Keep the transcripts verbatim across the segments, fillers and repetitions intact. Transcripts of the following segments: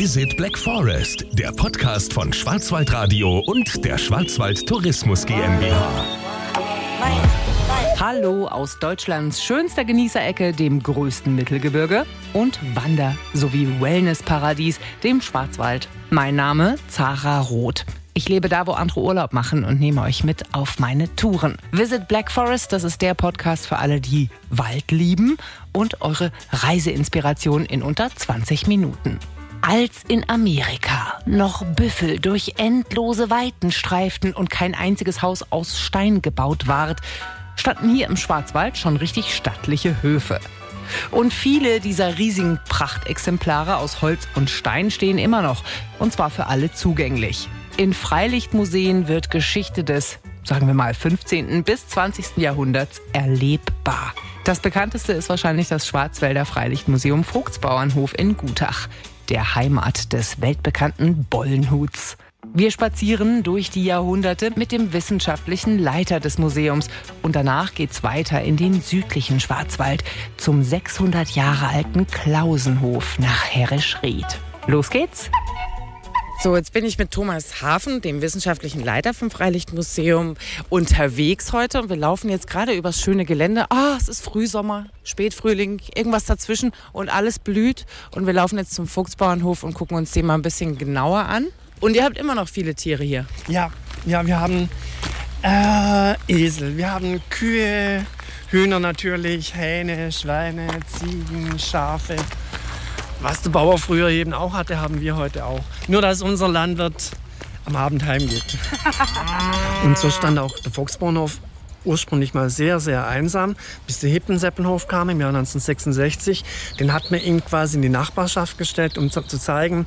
Visit Black Forest, der Podcast von Schwarzwaldradio und der Schwarzwald Tourismus GmbH. Hallo aus Deutschlands schönster Genießerecke, dem größten Mittelgebirge und Wander- sowie Wellnessparadies, dem Schwarzwald. Mein Name Zara Roth. Ich lebe da, wo andere Urlaub machen und nehme euch mit auf meine Touren. Visit Black Forest, das ist der Podcast für alle, die Wald lieben und eure Reiseinspiration in unter zwanzig Minuten. Als in Amerika noch Büffel durch endlose Weiten streiften und kein einziges Haus aus Stein gebaut ward, standen hier im Schwarzwald schon richtig stattliche Höfe. Und viele dieser riesigen Prachtexemplare aus Holz und Stein stehen immer noch, und zwar für alle zugänglich. In Freilichtmuseen wird Geschichte des, sagen wir mal, fünfzehnten bis zwanzigsten Jahrhunderts erlebbar. Das bekannteste ist wahrscheinlich das Schwarzwälder Freilichtmuseum Vogtsbauernhof in Gutach, der Heimat des weltbekannten Bollenhuts. Wir spazieren durch die Jahrhunderte mit dem wissenschaftlichen Leiter des Museums und danach geht's weiter in den südlichen Schwarzwald zum sechshundert Jahre alten Klausenhof nach Herrischried. Los geht's! So, jetzt bin ich mit Thomas Hafen, dem wissenschaftlichen Leiter vom Freilichtmuseum, unterwegs heute. Und wir laufen jetzt gerade übers schöne Gelände. Ah, es ist Frühsommer, Spätfrühling, irgendwas dazwischen und alles blüht. Und wir laufen jetzt zum Vogtsbauernhof und gucken uns den mal ein bisschen genauer an. Und ihr habt immer noch viele Tiere hier. Ja, ja, wir haben äh, Esel, wir haben Kühe, Hühner natürlich, Hähne, Schweine, Ziegen, Schafe. Was der Bauer früher eben auch hatte, haben wir heute auch. Nur, dass unser Landwirt am Abend heimgeht. Und so stand auch der Vogtsbauernhof ursprünglich mal sehr, sehr einsam, bis der Hippenseppenhof kam im Jahr neunzehnhundertsechsundsechzig. Den hat man ihm quasi in die Nachbarschaft gestellt, um zu, zu zeigen,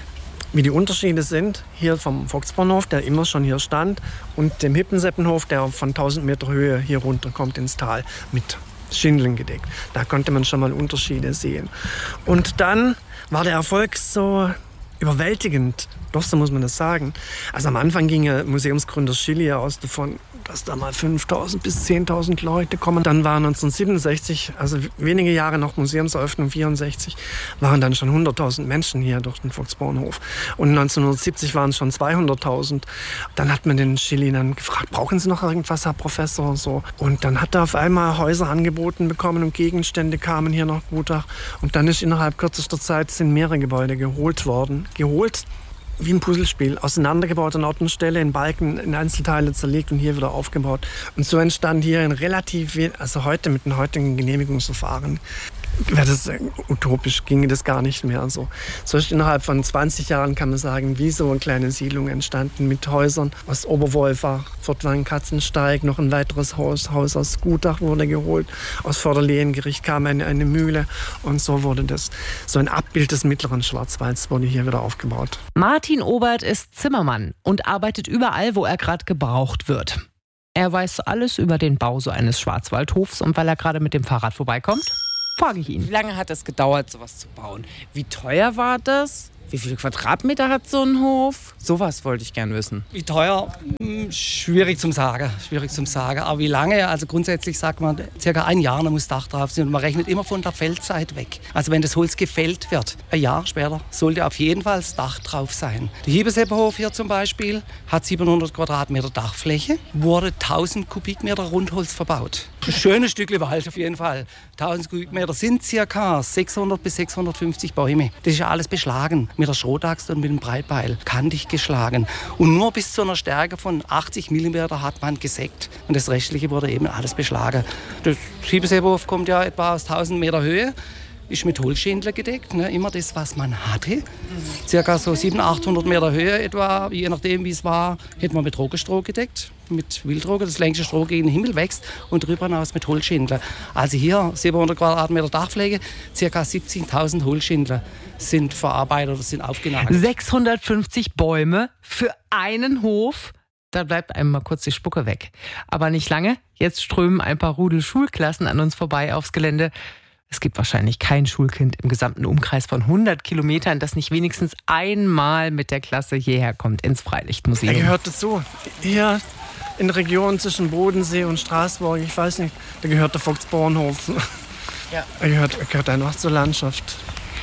wie die Unterschiede sind. Hier vom Vogtsbauernhof, der immer schon hier stand, und dem Hippenseppenhof, der von tausend Meter Höhe hier runterkommt ins Tal mit Schindeln gedeckt. Da konnte man schon mal Unterschiede sehen. Und dann war der Erfolg so überwältigend. Doch, so muss man das sagen. Also am Anfang ging ja Museumsgründer Schilly aus davon, dass da mal fünftausend bis zehntausend Leute kommen. Dann waren neunzehnhundertsiebenundsechzig, also wenige Jahre nach Museumseröffnung, vierundsechzig, waren dann schon hunderttausend Menschen hier durch den Vogtsbauernhof. Und neunzehnhundertsiebzig waren es schon zweihunderttausend. Dann hat man den Schilly dann gefragt, brauchen Sie noch irgendwas, Herr Professor? Und, so. Und dann hat er auf einmal Häuser angeboten bekommen und Gegenstände kamen hier nach Gutach. Und dann ist innerhalb kürzester Zeit sind mehrere Gebäude geholt worden. Geholt wie ein Puzzlespiel, auseinandergebaut an Ort und Stelle, in Balken, in Einzelteile zerlegt und hier wieder aufgebaut. Und so entstand hier ein relativ, also heute mit den heutigen Genehmigungsverfahren, wäre das utopisch, ginge das gar nicht mehr. So, so ist innerhalb von zwanzig Jahren, kann man sagen, wie so eine kleine Siedlung entstanden mit Häusern aus Oberwolfach, Fortwang, Katzensteig, noch ein weiteres Haus, Haus aus Gutach wurde geholt, aus Vorderlehengericht kam eine, eine Mühle und so wurde das, so ein Abbild des mittleren Schwarzwalds wurde hier wieder aufgebaut. Martin Obert ist Zimmermann und arbeitet überall, wo er gerade gebraucht wird. Er weiß alles über den Bau so eines Schwarzwaldhofs und weil er gerade mit dem Fahrrad vorbeikommt, frage ich ihn. Wie lange hat es gedauert, sowas zu bauen? Wie teuer war das? Wie viele Quadratmeter hat so ein Hof? Sowas wollte ich gern wissen. Wie teuer? Schwierig zum sagen. Schwierig zum sagen. Aber wie lange? Also grundsätzlich sagt man, circa ein Jahr muss Dach drauf sein. Und man rechnet immer von der Fällzeit weg. Also wenn das Holz gefällt wird, ein Jahr später sollte auf jeden Fall das Dach drauf sein. Der Hiebeseppenhof hier zum Beispiel hat siebenhundert Quadratmeter Dachfläche, wurde tausend Kubikmeter Rundholz verbaut. Ein schönes Stückchen Wald auf jeden Fall. tausend Kubikmeter sind circa sechshundert bis sechshundertfünfzig Bäume. Das ist ja alles beschlagen. Mit der Schrotaxt und mit dem Breitbeil kantig geschlagen. Und nur bis zu einer Stärke von achtzig Millimeter hat man gesägt. Und das Restliche wurde eben alles beschlagen. Das Hiebeseppenhof kommt ja etwa aus tausend Meter Höhe. Ist mit Holzschindler gedeckt, ne? Immer das, was man hatte. Circa so siebenhundert, achthundert Meter Höhe etwa, je nachdem wie es war, hätte man mit Roggenstroh gedeckt. Mit Wildroge, das längste Stroh gegen den Himmel wächst und darüber hinaus mit Holzschindler. Also hier siebenhundert Quadratmeter Dachfläche, circa siebzigtausend Holzschindler sind verarbeitet oder sind aufgenagelt. sechshundertfünfzig Bäume für einen Hof. Da bleibt einem mal kurz die Spucke weg. Aber nicht lange. Jetzt strömen ein paar Rudel Schulklassen an uns vorbei aufs Gelände. Es gibt wahrscheinlich kein Schulkind im gesamten Umkreis von hundert Kilometern, das nicht wenigstens einmal mit der Klasse hierher kommt ins Freilichtmuseum. Er gehört dazu. Hier in der Region zwischen Bodensee und Straßburg, ich weiß nicht, da gehört der Vogtsbauernhof. Ja. Er gehört, er gehört einfach zur Landschaft.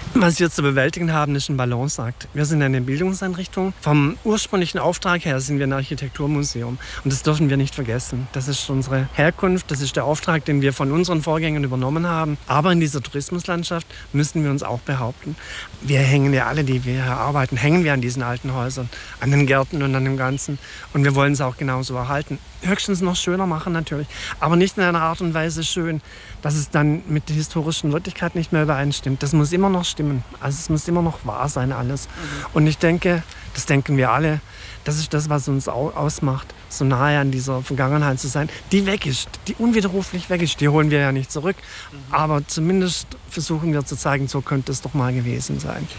Was wir zu bewältigen haben, ist ein Balanceakt. Wir sind eine Bildungseinrichtung. Vom ursprünglichen Auftrag her sind wir ein Architekturmuseum. Und das dürfen wir nicht vergessen. Das ist unsere Herkunft, das ist der Auftrag, den wir von unseren Vorgängern übernommen haben. Aber in dieser Tourismuslandschaft müssen wir uns auch behaupten. Wir hängen ja alle, die wir hier arbeiten, hängen wir an diesen alten Häusern, an den Gärten und an dem Ganzen. Und wir wollen es auch genauso erhalten. Höchstens noch schöner machen natürlich, aber nicht in einer Art und Weise schön, dass es dann mit der historischen Wirklichkeit nicht mehr übereinstimmt. Das muss immer noch stimmen, also es muss immer noch wahr sein alles. Mhm. Und ich denke, das denken wir alle, das ist das, was uns ausmacht, so nahe an dieser Vergangenheit zu sein, die weg ist, die unwiderruflich weg ist, die holen wir ja nicht zurück, mhm. aber zumindest versuchen wir zu zeigen, so könnte es doch mal gewesen sein.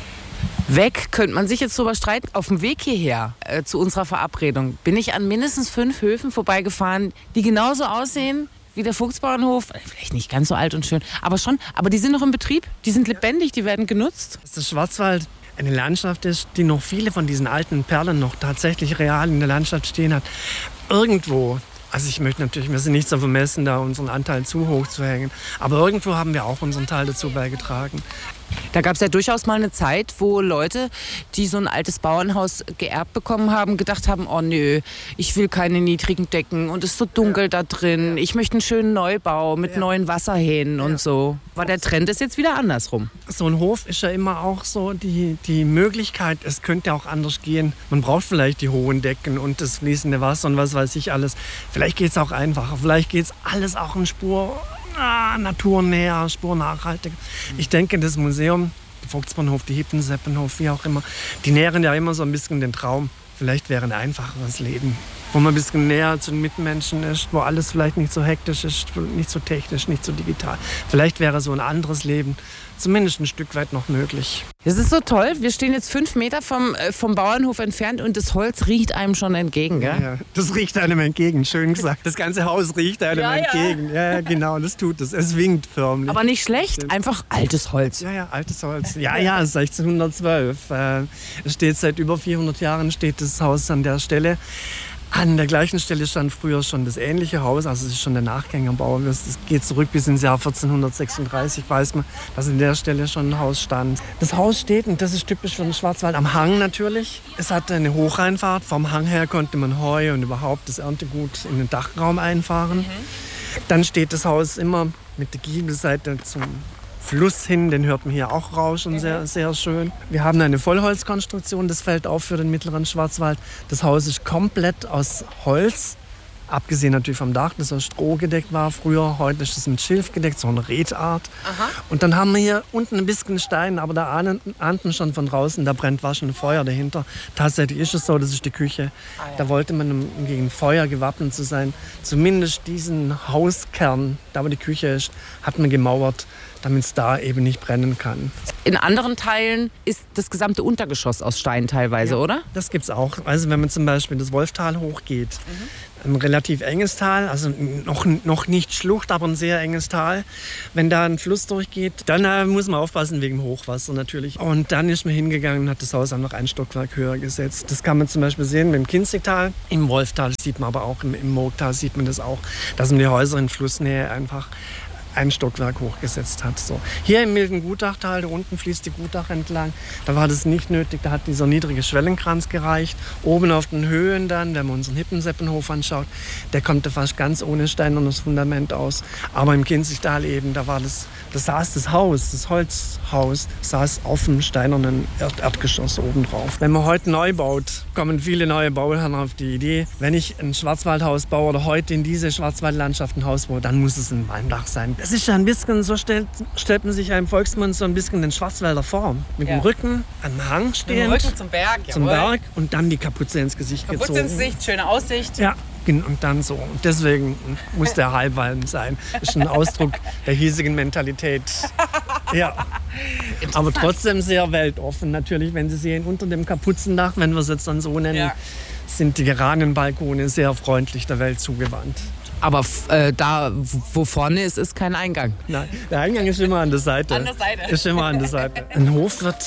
Weg könnte man sich jetzt drüber streiten. Auf dem Weg hierher äh, zu unserer Verabredung bin ich an mindestens fünf Höfen vorbeigefahren, die genauso aussehen wie der Fuchsbauernhof. Vielleicht nicht ganz so alt und schön, aber schon. Aber die sind noch im Betrieb, die sind lebendig, die werden genutzt. Dass der Schwarzwald eine Landschaft ist, die noch viele von diesen alten Perlen noch tatsächlich real in der Landschaft stehen hat. Irgendwo, also ich möchte natürlich, wir sind nicht so vermessen, da unseren Anteil zu hoch zu hängen, aber irgendwo haben wir auch unseren Teil dazu beigetragen. Da gab es ja durchaus mal eine Zeit, wo Leute, die so ein altes Bauernhaus geerbt bekommen haben, gedacht haben, oh nö, ich will keine niedrigen Decken und es ist so dunkel ja. da drin. Ich möchte einen schönen Neubau mit ja. neuen Wasserhähnen ja. und so. Aber der Trend ist jetzt wieder andersrum. So ein Hof ist ja immer auch so die, die Möglichkeit, es könnte auch anders gehen. Man braucht vielleicht die hohen Decken und das fließende Wasser und was weiß ich alles. Vielleicht geht es auch einfacher, vielleicht geht es alles auch in Spur Ah, naturnäher, spurnachhaltig. Ich denke, das Museum, der Fuchsbauernhof, die Hippenseppenhof, wie auch immer, die nähren ja immer so ein bisschen den Traum. Vielleicht wäre ein einfacheres Leben, wo man ein bisschen näher zu den Mitmenschen ist, wo alles vielleicht nicht so hektisch ist, nicht so technisch, nicht so digital. Vielleicht wäre so ein anderes Leben zumindest ein Stück weit noch möglich. Das ist so toll. Wir stehen jetzt fünf Meter vom, äh, vom Bauernhof entfernt und das Holz riecht einem schon entgegen, gell? Ja, ja, das riecht einem entgegen, schön gesagt. Das ganze Haus riecht einem ja, entgegen. Ja. ja, genau, das tut es. Es winkt förmlich. Aber nicht schlecht, einfach altes Holz. Ja, ja, altes Holz. Ja, ja, sechzehnhundertzwölf. Äh, es steht seit über vierhundert Jahren steht das Haus an der Stelle. An der gleichen Stelle stand früher schon das ähnliche Haus, also es ist schon der Nachgängerbau. Das geht zurück bis ins Jahr vierzehnhundertsechsunddreißig, weiß man, dass an der Stelle schon ein Haus stand. Das Haus steht, und das ist typisch für den Schwarzwald, am Hang natürlich. Es hatte eine Hochreinfahrt. Vom Hang her konnte man Heu und überhaupt das Erntegut in den Dachraum einfahren. Mhm. Dann steht das Haus immer mit der Giebelseite zum Fluss hin, den hört man hier auch rauschen, sehr, sehr schön. Wir haben eine Vollholzkonstruktion, das fällt auf für den mittleren Schwarzwald. Das Haus ist komplett aus Holz, abgesehen natürlich vom Dach, das aus Stroh gedeckt war früher. Heute ist es mit Schilf gedeckt, so eine Redart. Aha. Und dann haben wir hier unten ein bisschen Stein, aber da ahnt man schon von draußen, da brennt waschen Feuer dahinter. Tatsächlich ist es so, das ist die Küche. Ah, ja. Da wollte man, um gegen Feuer gewappnet zu sein, zumindest diesen Hauskern, da wo die Küche ist, hat man gemauert, damit es da eben nicht brennen kann. In anderen Teilen ist das gesamte Untergeschoss aus Stein teilweise, ja, oder? Das gibt es auch. Also wenn man zum Beispiel das Wolftal hochgeht, mhm. ein relativ enges Tal, also noch, noch nicht Schlucht, aber ein sehr enges Tal. Wenn da ein Fluss durchgeht, dann äh, muss man aufpassen wegen dem Hochwasser natürlich. Und dann ist man hingegangen und hat das Haus einfach ein Stockwerk höher gesetzt. Das kann man zum Beispiel sehen im Kinzigtal. Im Wolftal sieht man aber auch, im, im Murgtal sieht man das auch, dass man die Häuser in Flussnähe einfach ein Stockwerk hochgesetzt hat. So. Hier im milden Gutachtal, da unten fließt die Gutach entlang, da war das nicht nötig, da hat dieser niedrige Schwellenkranz gereicht. Oben auf den Höhen dann, wenn man unseren Hippenseppenhof anschaut, der kommt da fast ganz ohne steinernes Fundament aus. Aber im Kinzigtal eben, da war das, da saß das Haus, das Holzhaus, saß auf dem steinernen Erd- Erdgeschoss oben drauf. Wenn man heute neu baut, kommen viele neue Bauherren auf die Idee, wenn ich ein Schwarzwaldhaus baue oder heute in diese Schwarzwaldlandschaft ein Haus baue, dann muss es ein Walmdach sein. Es ist ja ein bisschen, so stellt, stellt man sich ja im Volksmund so ein bisschen den Schwarzwälder vor. Mit ja. dem Rücken am Hang stehend. Mit dem Rücken zum Berg, Zum Berg und dann die Kapuze ins Gesicht Kapuze gezogen. Kapuze ins Gesicht, schöne Aussicht. Ja, und dann so. Und deswegen muss der Halbwalm sein. Das ist ein Ausdruck der hiesigen Mentalität. Ja. Aber trotzdem sehr weltoffen. Natürlich, wenn Sie sehen, unter dem Kapuzendach, wenn wir es jetzt dann so nennen, ja. sind die Geranienbalkone sehr freundlich der Welt zugewandt. Aber äh, da, wo vorne ist, ist kein Eingang. Nein, der Eingang ist immer an der Seite. An der Seite. Ist immer an der Seite. Ein Hof wird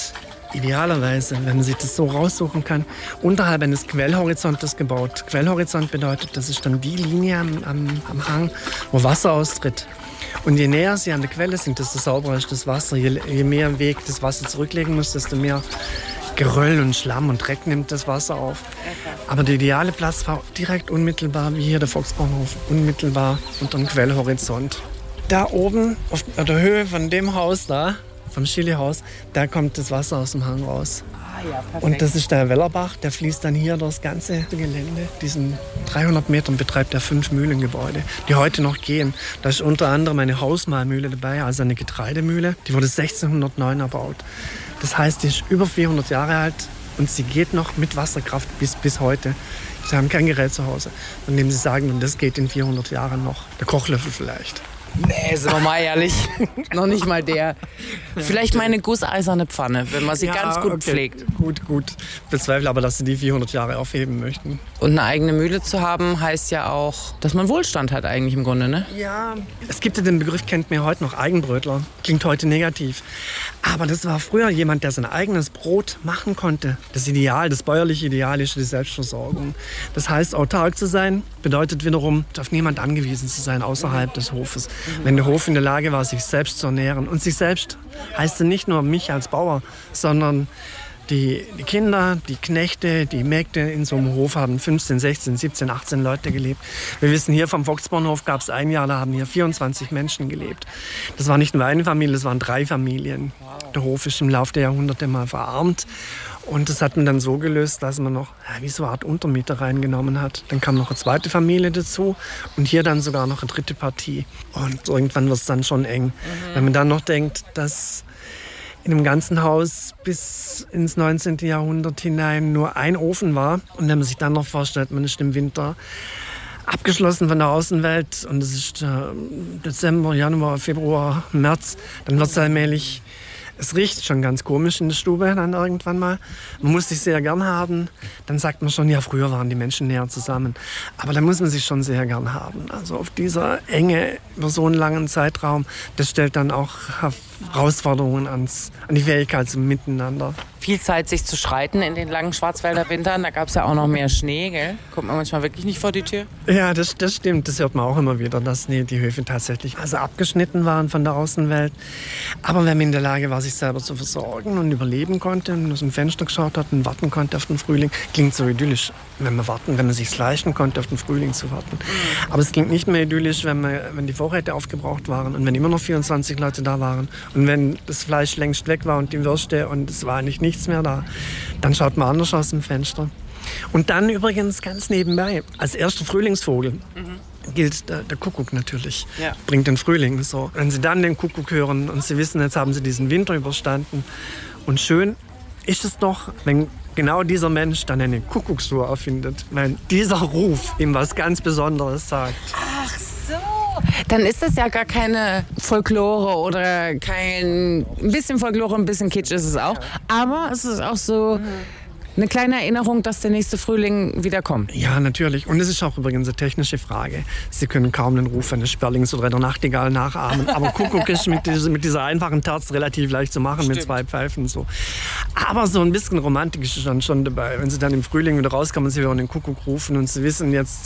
idealerweise, wenn man sich das so raussuchen kann, unterhalb eines Quellhorizontes gebaut. Quellhorizont bedeutet, das ist dann die Linie am, am, am Hang, wo Wasser austritt. Und je näher sie an der Quelle sind, desto sauberer ist das Wasser. Je, je mehr Weg das Wasser zurücklegen muss, desto mehr Geröll und Schlamm und Dreck nimmt das Wasser auf. Aber der ideale Platz war direkt unmittelbar, wie hier der Volksbahnhof, unmittelbar unter dem Quellhorizont. Da oben, auf der Höhe von dem Haus da, vom Chilihaus, da kommt das Wasser aus dem Hang raus. Ah, ja, perfekt. Und das ist der Wellerbach, der fließt dann hier durchs ganze Gelände. Diesen dreihundert Metern betreibt er fünf Mühlengebäude, die heute noch gehen. Da ist unter anderem eine Hausmahlmühle dabei, also eine Getreidemühle. Die wurde sechzehnhundertneun erbaut. Das heißt, die ist über vierhundert Jahre alt und sie geht noch mit Wasserkraft bis, bis heute. Sie haben kein Gerät zu Hause, von dem sie sagen, das geht in vierhundert Jahren noch. Der Kochlöffel vielleicht. Nee, sind wir mal ehrlich. Noch nicht mal der. Vielleicht mal eine gusseiserne Pfanne, wenn man sie Ja, ganz gut okay. pflegt. Gut, gut. Bezweifle aber, dass sie die vierhundert Jahre aufheben möchten. Und eine eigene Mühle zu haben, heißt ja auch, dass man Wohlstand hat eigentlich im Grunde, ne? Ja, es gibt ja den Begriff, kennt man ja heute noch, Eigenbrötler. Klingt heute negativ. Aber das war früher jemand, der sein eigenes Brot machen konnte. Das Ideal, das bäuerliche Ideal ist die Selbstversorgung. Das heißt, autark zu sein, bedeutet wiederum, auf niemand angewiesen zu sein außerhalb des Hofes. Wenn der Hof in der Lage war, sich selbst zu ernähren. Und sich selbst heißt ja nicht nur mich als Bauer, sondern die, die Kinder, die Knechte, die Mägde in so einem Hof haben fünfzehn, sechzehn, siebzehn, achtzehn Leute gelebt. Wir wissen, hier vom Volksbahnhof gab es ein Jahr, da haben hier vierundzwanzig Menschen gelebt. Das war nicht nur eine Familie, das waren drei Familien. Der Hof ist im Laufe der Jahrhunderte mal verarmt. Und das hat man dann so gelöst, dass man noch ja, wie so eine Art Untermieter reingenommen hat. Dann kam noch eine zweite Familie dazu und hier dann sogar noch eine dritte Partie. Und irgendwann wird es dann schon eng. Mhm. Wenn man dann noch denkt, dass in dem ganzen Haus bis ins neunzehnten Jahrhundert hinein nur ein Ofen war. Und wenn man sich dann noch vorstellt, man ist im Winter abgeschlossen von der Außenwelt und es ist äh, Dezember, Januar, Februar, März, dann wird es allmählich. Es riecht schon ganz komisch in der Stube dann irgendwann mal. Man muss sich sehr gern haben. Dann sagt man schon, ja, früher waren die Menschen näher zusammen. Aber da muss man sich schon sehr gern haben. Also auf dieser Enge über so einen langen Zeitraum, das stellt dann auch Herausforderungen ans, an die Fähigkeit zum Miteinander. Viel Zeit, sich zu streiten in den langen Schwarzwälder Wintern. Da gab es ja auch noch mehr Schnee, gell? Kommt man manchmal wirklich nicht vor die Tür? Ja, das, das stimmt. Das hört man auch immer wieder, dass nee, die Höfe tatsächlich also abgeschnitten waren von der Außenwelt. Aber wenn man in der Lage war, sich selber zu versorgen und überleben konnte und aus dem Fenster geschaut hat und warten konnte auf den Frühling, klingt so idyllisch, wenn man warten, wenn man sich leisten konnte, auf den Frühling zu warten. Aber es klingt nicht mehr idyllisch, wenn, man, wenn die Vorräte aufgebraucht waren und wenn immer noch vierundzwanzig Leute da waren und wenn das Fleisch längst weg war und die Würste und es war eigentlich nichts mehr da, dann schaut man anders aus dem Fenster. Und dann übrigens ganz nebenbei, als erster Frühlingsvogel mhm. gilt der, der Kuckuck natürlich, ja. Bringt den Frühling. So. Wenn Sie dann den Kuckuck hören und Sie wissen, jetzt haben Sie diesen Winter überstanden und schön ist es doch, wenn genau dieser Mensch dann eine Kuckucksuhr erfindet, weil dieser Ruf ihm was ganz Besonderes sagt. Ach so. Dann ist das ja gar keine Folklore oder kein... Ein bisschen Folklore, ein bisschen Kitsch ist es auch. Aber es ist auch so eine kleine Erinnerung, dass der nächste Frühling wieder kommt. Ja, natürlich. Und es ist auch übrigens eine technische Frage. Sie können kaum den Ruf eines Sperlings oder einer Nachtigall nachahmen. Aber Kuckuck ist mit dieser, mit dieser einfachen Terz relativ leicht zu machen. Stimmt. Mit zwei Pfeifen. So. Aber so ein bisschen Romantik ist dann schon dabei. Wenn Sie dann im Frühling wieder rauskommen, Sie hören den Kuckuck rufen und Sie wissen, jetzt